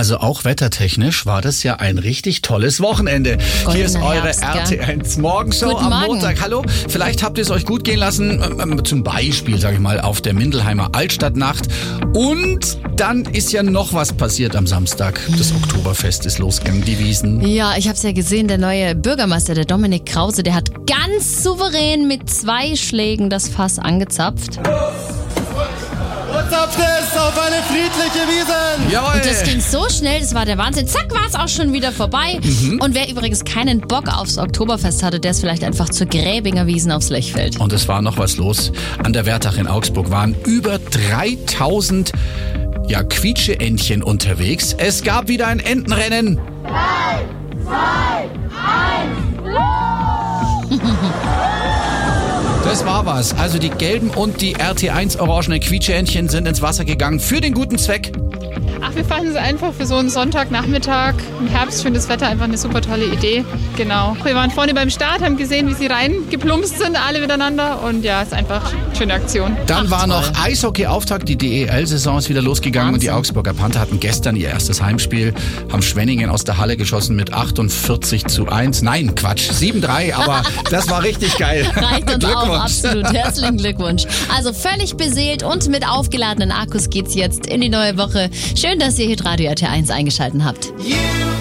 Also auch wettertechnisch war das ja ein richtig tolles Wochenende. Hier ist eure RT1 Morgenshow am Montag. Hallo, vielleicht habt ihr es euch gut gehen lassen, zum Beispiel, sage ich mal, auf der Mindelheimer Altstadtnacht. Und dann ist ja noch was passiert am Samstag. Das Oktoberfest ist losgegangen, die Wiesn. Ja, ich habe es ja gesehen, der neue Bürgermeister, der Dominik Krause, der hat ganz souverän mit 2 Schlägen das Fass angezapft. Zapft es auf eine friedliche Wiesn! Jawohl. Und das ging so schnell, das war der Wahnsinn. Zack, war es auch schon wieder vorbei. Und wer übrigens keinen Bock aufs Oktoberfest hatte, der ist vielleicht einfach zur Gräbinger Wiesn aufs Lechfeld. Und es war noch was los. An der Wertach in Augsburg waren über 3000 Quietscheentchen unterwegs. Es gab wieder ein Entenrennen. 3, 2, 1, los! Das war was. Also die gelben und die RT1 orangenen Quietscheentchen sind ins Wasser gegangen für den guten Zweck. Ach, wir fanden es einfach für so einen Sonntagnachmittag im Herbst, schönes Wetter, einfach eine super tolle Idee. Genau. Wir waren vorne beim Start, haben gesehen, wie sie reingeplumpst sind, alle miteinander. Und ja, ist einfach eine schöne Aktion. Dann war noch Eishockey-Auftakt. Die DEL-Saison ist wieder losgegangen. Und die Augsburger Panther hatten gestern ihr erstes Heimspiel. Haben Schwenningen aus der Halle geschossen mit 48:1. Nein, Quatsch, 7:3. Aber das war richtig geil. Reicht uns auch, Glückwunsch. absolut. Herzlichen Glückwunsch. Also völlig beseelt und mit aufgeladenen Akkus geht's jetzt in die neue Woche. Schön, dass ihr Hitradio RT1 eingeschaltet habt.